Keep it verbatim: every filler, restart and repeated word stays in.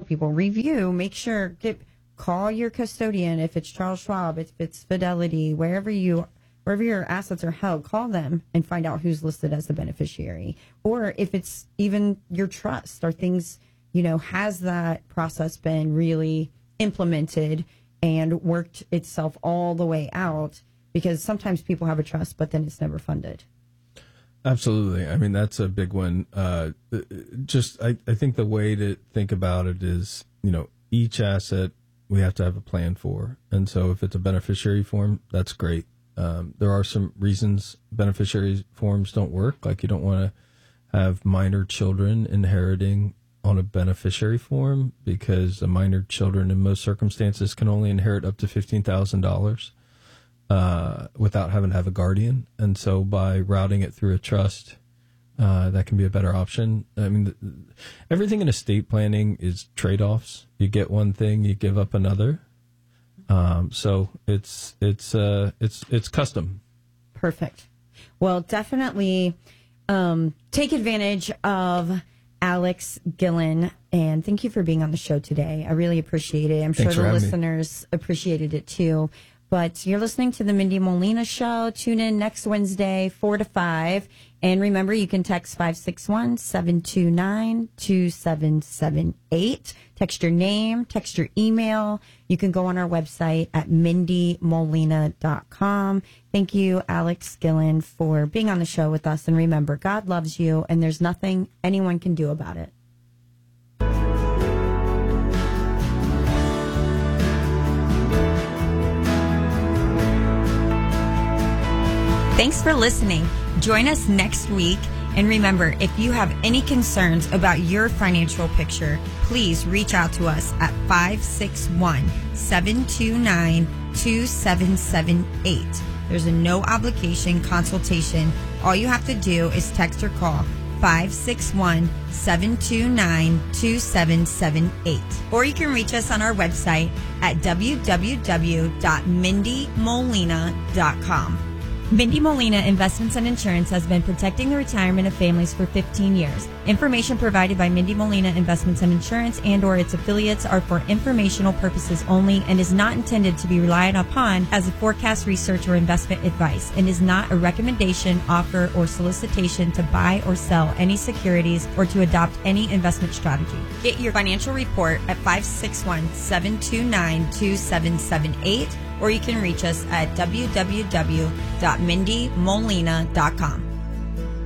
people, review, make sure, get, call your custodian. If it's Charles Schwab, if it's Fidelity, wherever you, wherever your assets are held, call them and find out who's listed as the beneficiary. Or if it's even your trust or things, you know, has that process been really implemented and worked itself all the way out? Because sometimes people have a trust, but then it's never funded. Absolutely. I mean, that's a big one. Uh, just, I, I think the way to think about it is, you know, each asset we have to have a plan for. And so if it's a beneficiary form, that's great. Um, there are some reasons beneficiary forms don't work. Like you don't want to have minor children inheriting on a beneficiary form because the minor children in most circumstances can only inherit up to fifteen thousand dollars. Uh, without having to have a guardian. And so by routing it through a trust, uh, that can be a better option. I mean, the, everything in estate planning is trade-offs. You get one thing, you give up another. Um, so it's, it's, uh, it's, it's custom. Perfect. Well, definitely, um, take advantage of Alex Gillen, and thank you for being on the show today. I really appreciate it. I'm Thanks sure for the having me. listeners appreciated it too. But you're listening to the Mindy Molina Show. Tune in next Wednesday, four to five. And remember, you can text five six one, seven two nine, two seven seven eight. Text your name, text your email. You can go on our website at mindy molina dot com. Thank you, Alex Gillen, for being on the show with us. And remember, God loves you, and there's nothing anyone can do about it. Thanks for listening. Join us next week. And remember, if you have any concerns about your financial picture, please reach out to us at five six one, seven two nine, two seven seven eight. There's a no obligation consultation. All you have to do is text or call five six one, seven two nine, two seven seven eight. Or you can reach us on our website at w w w dot mindy molina dot com. Mindy Molina Investments and Insurance has been protecting the retirement of families for fifteen years. Information provided by Mindy Molina Investments and Insurance and or its affiliates are for informational purposes only and is not intended to be relied upon as a forecast, research, or investment advice, and is not a recommendation, offer, or solicitation to buy or sell any securities or to adopt any investment strategy. Get your financial report at five six one, seven two nine, two seven seven eight, or you can reach us at w w w dot mindy molina dot com.